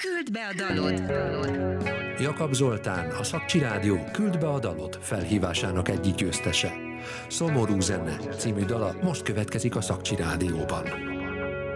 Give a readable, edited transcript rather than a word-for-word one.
Küldd be a dalod! Jakab Zoltán, a Szakcsi Rádió Küldd be a dalod felhívásának egyik győztese. Szomorú zene című dala most következik a Szakcsi Rádióban.